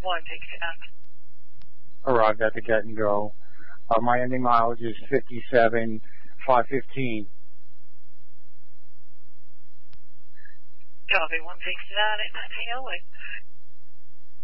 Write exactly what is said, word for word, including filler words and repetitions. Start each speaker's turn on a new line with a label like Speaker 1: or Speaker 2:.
Speaker 1: one, take that.
Speaker 2: Arrived at the get and go. Uh, my ending mileage is fifty-seven five fifteen.
Speaker 1: Copy, one, take that, and nine away.